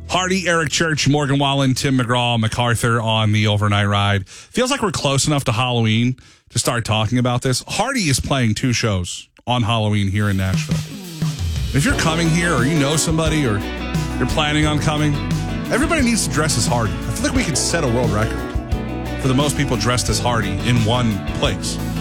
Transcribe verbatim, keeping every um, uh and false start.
Hardy, Eric Church, Morgan Wallen, Tim McGraw, MacArthur on the overnight ride. Feels like we're close enough to Halloween to start talking about this. Hardy is playing two shows on Halloween here in Nashville. If you're coming here or you know somebody or you're planning on coming, everybody needs to dress as Hardy. I feel like we could set a world record for the most people dressed as Hardy in one place.